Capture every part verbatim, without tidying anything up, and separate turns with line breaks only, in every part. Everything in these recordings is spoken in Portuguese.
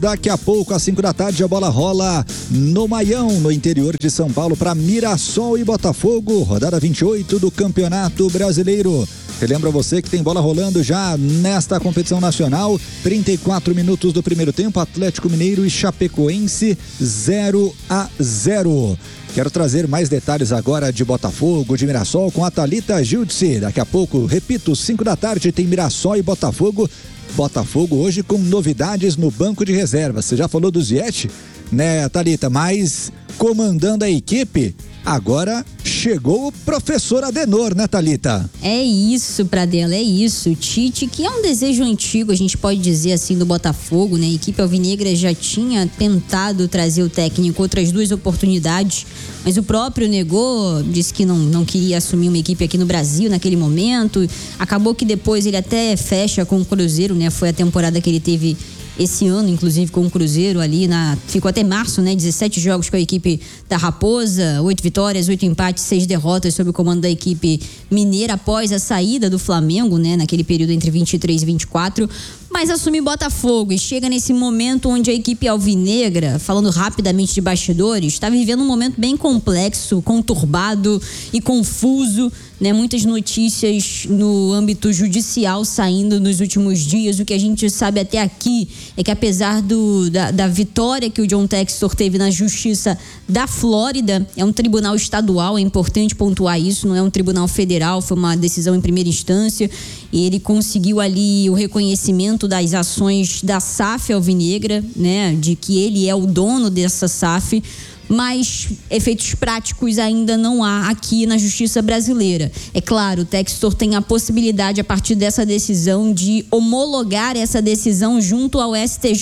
Daqui a pouco, às cinco da tarde, a bola rola no Maião, no interior de São Paulo, para Mirassol e Botafogo, rodada vinte e oito do Campeonato Brasileiro. Relembra você que tem bola rolando já nesta competição nacional, trinta e quatro minutos do primeiro tempo, Atlético Mineiro e Chapecoense, zero a zero. Quero trazer mais detalhes agora de Botafogo, de Mirassol, com a Thalita Giltzi. Daqui a pouco, repito, cinco da tarde, tem Mirassol e Botafogo. Botafogo hoje com novidades no banco de reservas. Você já falou do Ziyech, né, Thalita? Mas comandando a equipe, agora chegou o professor Adenor, né, Thalita?
É isso, Pradella, é isso. Tite, que é um desejo antigo, a gente pode dizer assim, do Botafogo, né? A equipe alvinegra já tinha tentado trazer o técnico outras duas oportunidades, mas o próprio negou, disse que não, não queria assumir uma equipe aqui no Brasil naquele momento. Acabou que depois ele até fecha com o Cruzeiro, né? Foi a temporada que ele teve esse ano, inclusive, com o Cruzeiro ali, na, ficou até março, né? dezessete jogos com a equipe da Raposa, oito vitórias, oito empates, seis derrotas sob o comando da equipe mineira após a saída do Flamengo, né? Naquele período entre vinte e três e vinte e quatro. Mas assume Botafogo e chega nesse momento onde a equipe alvinegra, falando rapidamente de bastidores, está vivendo um momento bem complexo, conturbado e confuso, né? Muitas notícias no âmbito judicial saindo nos últimos dias. O que a gente sabe até aqui é que, apesar do, da, da vitória que o John Textor teve na Justiça da Flórida, é um tribunal estadual, é importante pontuar isso, não é um tribunal federal, foi uma decisão em primeira instância, e ele conseguiu ali o reconhecimento das ações da S A F alvinegra, né, de que ele é o dono dessa S A F, mas efeitos práticos ainda não há aqui na justiça brasileira. É claro, o Textor tem a possibilidade, a partir dessa decisão, de homologar essa decisão junto ao S T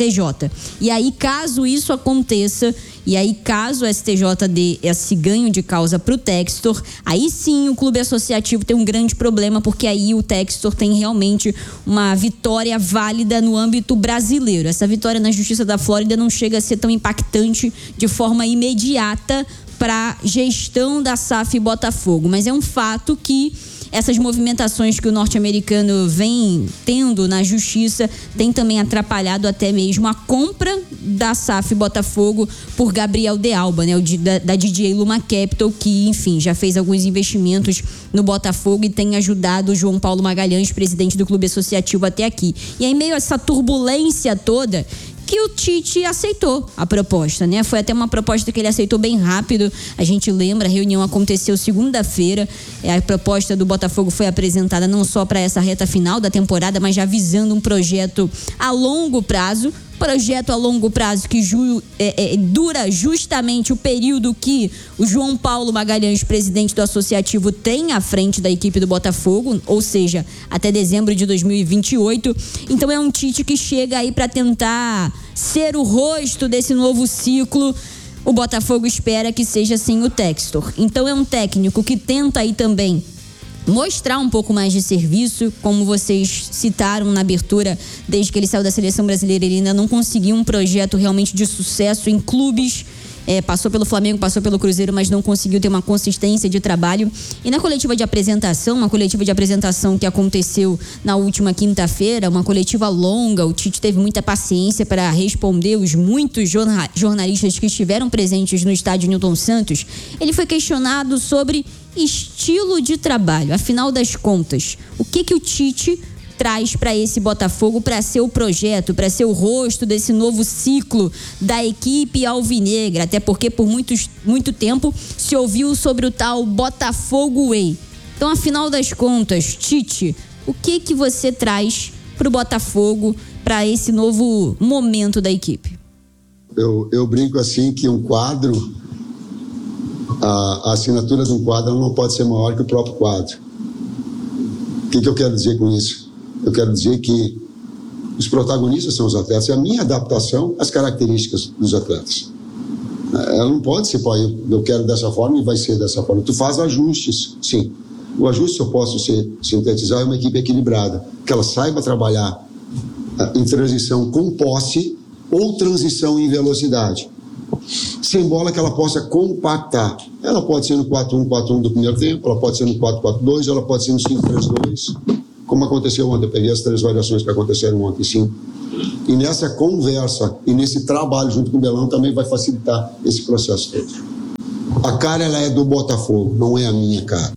J. E aí, caso isso aconteça, e aí caso o S T J dê esse ganho de causa para o Textor, aí sim o clube associativo tem um grande problema, porque aí o Textor tem realmente uma vitória válida no âmbito brasileiro. Essa vitória na Justiça da Flórida não chega a ser tão impactante de forma imediata para a gestão da S A F Botafogo, mas é um fato que essas movimentações que o norte-americano vem tendo na justiça tem também atrapalhado até mesmo a compra da S A F Botafogo por Gabriel de Alba, né? O da, da D J Luma Capital, que, enfim, já fez alguns investimentos no Botafogo e tem ajudado o João Paulo Magalhães, presidente do clube associativo, até aqui. E aí, meio a essa turbulência toda, que o Tite aceitou a proposta, né? Foi até uma proposta que ele aceitou bem rápido. A gente lembra, a reunião aconteceu segunda-feira. A proposta do Botafogo foi apresentada não só para essa reta final da temporada, mas já visando um projeto a longo prazo. Projeto a longo prazo que ju, é, é, dura justamente o período que o João Paulo Magalhães, presidente do associativo, tem à frente da equipe do Botafogo, ou seja, até dezembro de dois mil e vinte e oito. Então é um Tite que chega aí para tentar ser o rosto desse novo ciclo. O Botafogo espera que seja assim o Textor. Então é um técnico que tenta aí também mostrar um pouco mais de serviço, como vocês citaram na abertura. Desde que ele saiu da seleção brasileira, ele ainda não conseguiu um projeto realmente de sucesso em clubes. É, passou pelo Flamengo, passou pelo Cruzeiro, mas não conseguiu ter uma consistência de trabalho. E na coletiva de apresentação, uma coletiva de apresentação que aconteceu na última quinta-feira, uma coletiva longa, o Tite teve muita paciência para responder os muitos jorna- jornalistas que estiveram presentes no estádio Newton Santos. Ele foi questionado sobre estilo de trabalho. Afinal das contas, o que que o Tite traz para esse Botafogo, para ser o projeto, para ser o rosto desse novo ciclo da equipe alvinegra? Até porque por muitos, muito tempo se ouviu sobre o tal Botafogo Way. Então, afinal das contas, Tite, o que que você traz para o Botafogo, para esse novo momento da equipe?
Eu, eu brinco assim que um quadro, a, a assinatura de um quadro não pode ser maior que o próprio quadro. O que que eu quero dizer com isso? Eu quero dizer que os protagonistas são os atletas, e a minha adaptação às características dos atletas. Ela não pode ser, pô, eu, eu quero dessa forma e vai ser dessa forma. Tu faz ajustes, sim. O ajuste, eu posso ser, sintetizar, é uma equipe equilibrada, que ela saiba trabalhar uh, em transição com posse ou transição em velocidade. Sem bola, que ela possa compactar. Ela pode ser no quatro um quatro um do primeiro tempo, ela pode ser no quatro quatro dois, ela pode ser no cinco três dois. Como aconteceu ontem, eu peguei as três variações que aconteceram ontem, sim. E nessa conversa e nesse trabalho junto com o Belão também vai facilitar esse processo todo. A cara, ela é do Botafogo, não é a minha cara.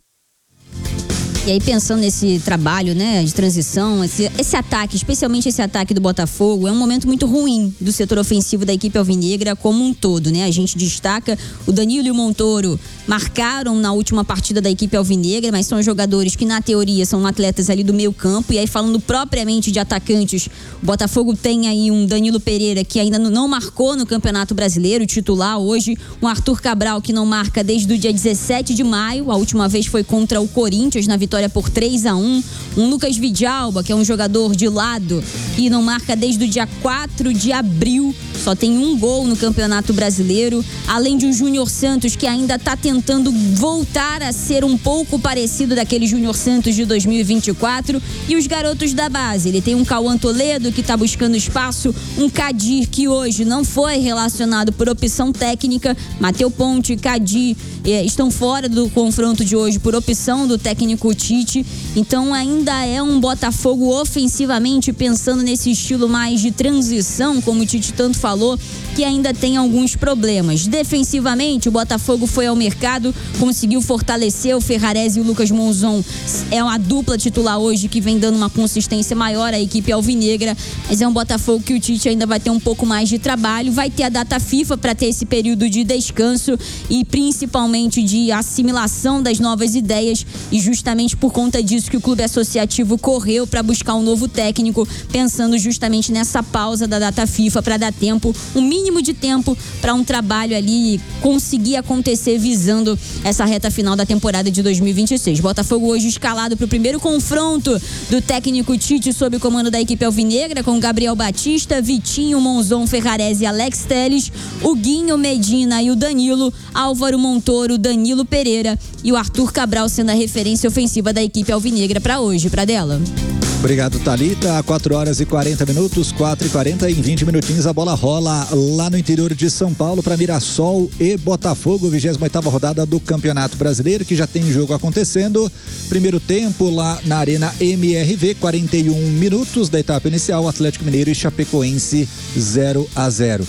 E aí, pensando nesse trabalho, né, de transição, esse, esse ataque, especialmente esse ataque do Botafogo, é um momento muito ruim do setor ofensivo da equipe alvinegra como um todo, né? A gente destaca o Danilo e o Montoro marcaram na última partida da equipe alvinegra, mas são jogadores que, na teoria, são atletas ali do meio campo. E aí, falando propriamente de atacantes, o Botafogo tem aí um Danilo Pereira, que ainda não marcou no Campeonato Brasileiro, titular hoje. Um Arthur Cabral, que não marca desde o dia dezessete de maio. A última vez foi contra o Corinthians, na vitória por três a um. Um Lucas Vidalba, que é um jogador de lado, que não marca desde o dia quatro de abril. Só tem um gol no Campeonato Brasileiro. Além de um Júnior Santos, que ainda está tentando voltar a ser um pouco parecido daquele Júnior Santos de dois mil e vinte e quatro. E os garotos da base. Ele tem um Cauã Toledo, que está buscando espaço. Um Kadir, que hoje não foi relacionado por opção técnica. Mateu Ponte e Kadir eh, estão fora do confronto de hoje por opção do técnico Tite. Então ainda é um Botafogo ofensivamente, pensando nesse estilo mais de transição, como o Tite tanto falou, que ainda tem alguns problemas. Defensivamente, o Botafogo foi ao mercado, conseguiu fortalecer o Ferrarese e o Lucas Monzon. É uma dupla titular hoje que vem dando uma consistência maior à equipe alvinegra, mas é um Botafogo que o Tite ainda vai ter um pouco mais de trabalho. Vai ter a data FIFA para ter esse período de descanso e principalmente de assimilação das novas ideias, e justamente por conta disso que o clube associativo correu para buscar um novo técnico, pensando justamente nessa pausa da data FIFA, para dar tempo, um mínimo de tempo para um trabalho ali conseguir acontecer visando essa reta final da temporada de dois mil e vinte e seis. Botafogo hoje escalado para o primeiro confronto do técnico Tite sob o comando da equipe alvinegra, com Gabriel Batista, Vitinho, Monzon, Ferrarese e Alex Telles, o Guinho, Medina e o Danilo, Álvaro Montoro, Danilo Pereira e o Arthur Cabral sendo a referência ofensiva da equipe alvinegra para hoje. Pra dela.
Obrigado, Thalita. quatro horas e quarenta minutos, quatro e quarenta, em vinte minutinhos a bola rola lá no interior de São Paulo para Mirassol e Botafogo, vigésima oitava rodada do Campeonato Brasileiro, que já tem jogo acontecendo. Primeiro tempo lá na Arena M R V, quarenta e um minutos da etapa inicial, Atlético Mineiro e Chapecoense zero a zero.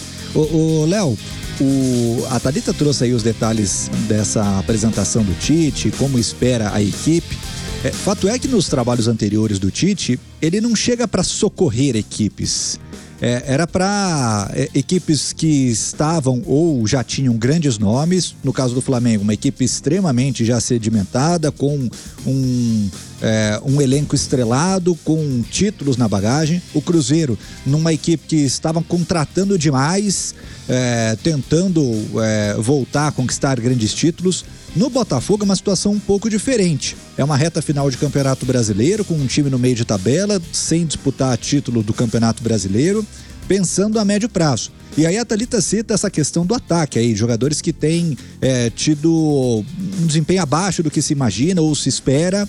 O Léo, o, a Thalita trouxe aí os detalhes dessa apresentação do Tite, como espera a equipe. É, fato é que nos trabalhos anteriores do Tite, ele não chega para socorrer equipes. É, era para é, equipes que estavam ou já tinham grandes nomes. No caso do Flamengo, uma equipe extremamente já sedimentada, com um, é, um elenco estrelado, com títulos na bagagem. O Cruzeiro, numa equipe que estavam contratando demais, é, tentando é, voltar a conquistar grandes títulos. No Botafogo é uma situação um pouco diferente. É uma reta final de Campeonato Brasileiro, com um time no meio de tabela, sem disputar título do Campeonato Brasileiro, pensando a médio prazo. E aí a Thalita cita essa questão do ataque aí, jogadores que têm é, tido um desempenho abaixo do que se imagina ou se espera.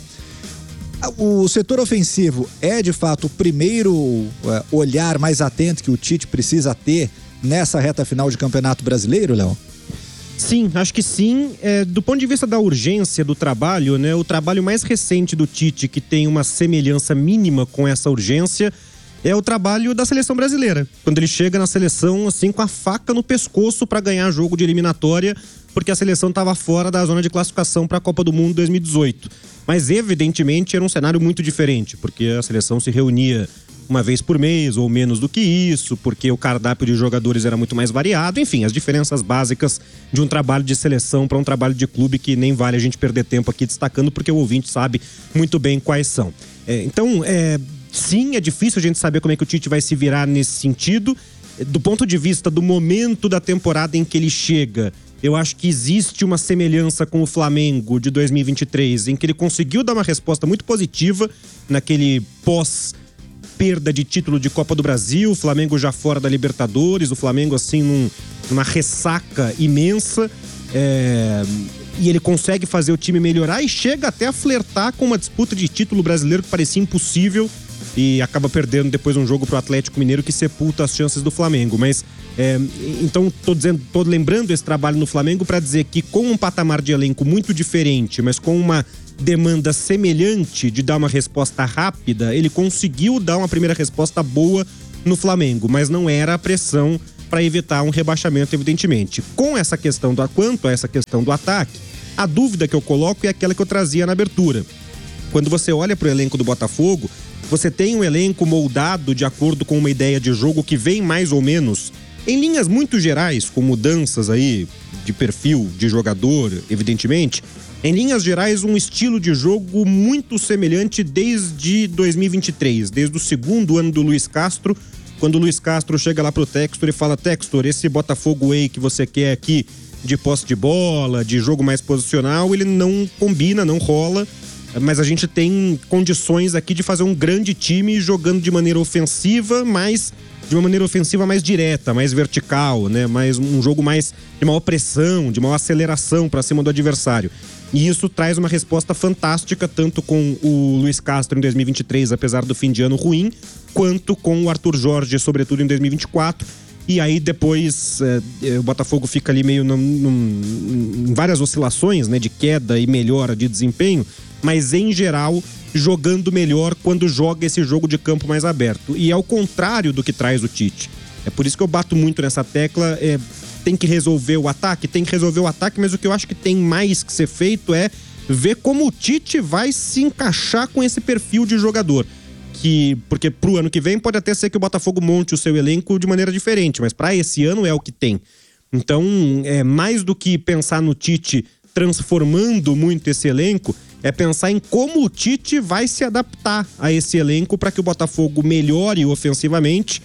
O setor ofensivo é de fato o primeiro é, olhar mais atento que o Tite precisa ter nessa reta final de Campeonato Brasileiro, Léo?
Sim, acho que sim. É, do ponto de vista da urgência do trabalho, né, o trabalho mais recente do Tite, que tem uma semelhança mínima com essa urgência, é o trabalho da seleção brasileira. Quando ele chega na seleção, assim, com a faca no pescoço para ganhar jogo de eliminatória, porque a seleção estava fora da zona de classificação para a Copa do Mundo dois mil e dezoito. Mas, evidentemente, era um cenário muito diferente, porque a seleção se reunia uma vez por mês ou menos do que isso, porque o cardápio de jogadores era muito mais variado. Enfim, as diferenças básicas de um trabalho de seleção para um trabalho de clube, que nem vale a gente perder tempo aqui destacando, porque o ouvinte sabe muito bem quais são. É, então, é, sim, é difícil a gente saber como é que o Tite vai se virar nesse sentido. Do ponto de vista do momento da temporada em que ele chega, eu acho que existe uma semelhança com o Flamengo de dois mil e vinte e três, em que ele conseguiu dar uma resposta muito positiva naquele pós perda de título de Copa do Brasil, o Flamengo já fora da Libertadores, o Flamengo assim num, numa ressaca imensa, é, e ele consegue fazer o time melhorar e chega até a flertar com uma disputa de título brasileiro que parecia impossível e acaba perdendo depois um jogo pro Atlético Mineiro, que sepulta as chances do Flamengo. Mas é, então tô dizendo, tô lembrando esse trabalho no Flamengo para dizer que, com um patamar de elenco muito diferente, mas com uma demanda semelhante de dar uma resposta rápida, ele conseguiu dar uma primeira resposta boa no Flamengo, mas não era a pressão para evitar um rebaixamento, evidentemente. Com essa questão do quanto a essa questão do ataque, a dúvida que eu coloco é aquela que eu trazia na abertura. Quando você olha para o elenco do Botafogo, você tem um elenco moldado de acordo com uma ideia de jogo que vem mais ou menos em linhas muito gerais, com mudanças aí de perfil de jogador, evidentemente. Em linhas gerais, um estilo de jogo muito semelhante desde dois mil e vinte e três, desde o segundo ano do Luiz Castro, quando o Luiz Castro chega lá pro Textor e fala: Textor, esse Botafogo Way que você quer aqui de posse de bola, de jogo mais posicional, ele não combina, não rola, mas a gente tem condições aqui de fazer um grande time jogando de maneira ofensiva, mas de uma maneira ofensiva mais direta, mais vertical, né? Mais um jogo mais de maior pressão, de maior aceleração para cima do adversário. E isso traz uma resposta fantástica, tanto com o Luiz Castro em dois mil e vinte e três, apesar do fim de ano ruim, quanto com o Arthur Jorge, sobretudo em dois mil e vinte e quatro. E aí depois é, o Botafogo fica ali meio num, num, em várias oscilações, né, de queda e melhora de desempenho, mas em geral jogando melhor quando joga esse jogo de campo mais aberto. E é o contrário do que traz o Tite. É por isso que eu bato muito nessa tecla. É, tem que resolver o ataque? Tem que resolver o ataque, mas o que eu acho que tem mais que ser feito é ver como o Tite vai se encaixar com esse perfil de jogador. Que, porque pro ano que vem pode até ser que o Botafogo monte o seu elenco de maneira diferente, mas para esse ano é o que tem. Então, é mais do que pensar no Tite transformando muito esse elenco, é pensar em como o Tite vai se adaptar a esse elenco para que o Botafogo melhore ofensivamente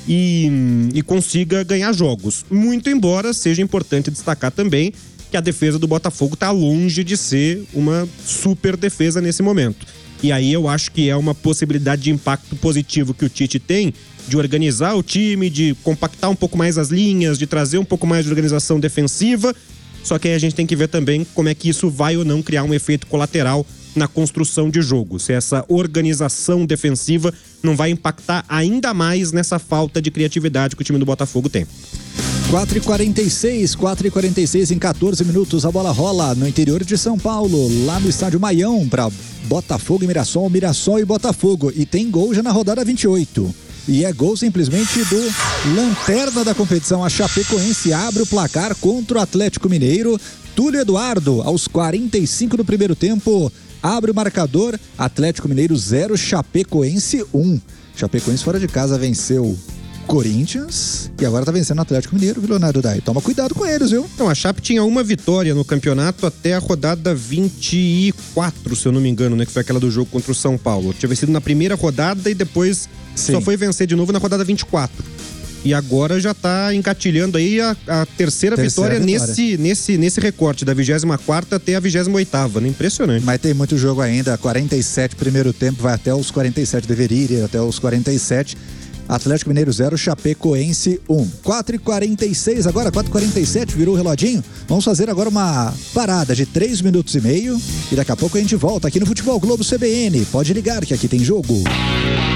e, e consiga ganhar jogos. Muito embora seja importante destacar também que a defesa do Botafogo está longe de ser uma super defesa nesse momento. E aí eu acho que é uma possibilidade de impacto positivo que o Tite tem de organizar o time, de compactar um pouco mais as linhas, de trazer um pouco mais de organização defensiva. Só que aí a gente tem que ver também como é que isso vai ou não criar um efeito colateral na construção de jogo. Se essa organização defensiva não vai impactar ainda mais nessa falta de criatividade que o time do Botafogo tem.
quatro e quarenta e seis, quatro e quarenta e seis em catorze minutos, a bola rola no interior de São Paulo, lá no estádio Maião, para Botafogo e Mirassol, Mirassol e Botafogo. E tem gol já na rodada vinte e oito. E é gol simplesmente do lanterna da competição. A Chapecoense abre o placar contra o Atlético Mineiro. Túlio Eduardo, aos quarenta e cinco do primeiro tempo, abre o marcador. Atlético Mineiro zero, Chapecoense um. Chapecoense fora de casa venceu Corinthians e agora tá vencendo o Atlético Mineiro, viu, Leonardo Dai? Toma cuidado com eles, viu?
Então, a Chape tinha uma vitória no campeonato até a rodada vinte e quatro, se eu não me engano, né? Que foi aquela do jogo contra o São Paulo. Tinha vencido na primeira rodada e depois Sim. só foi vencer de novo na rodada vinte e quatro. E agora já tá engatilhando aí a, a terceira, terceira vitória, vitória. Nesse, nesse, nesse recorte, da vigésima quarta até a vigésima oitava, né? Impressionante.
Mas tem muito jogo ainda, quarenta e sete primeiro tempo, vai até os quarenta e sete, deveria ir até os quarenta e sete. Atlético Mineiro zero, Chapecoense um. quatro e quarenta e seis, agora quatro e quarenta e sete, virou o reloginho. Vamos fazer agora uma parada de três minutos e meio e daqui a pouco a gente volta aqui no Futebol Globo C B N. Pode ligar que aqui tem jogo.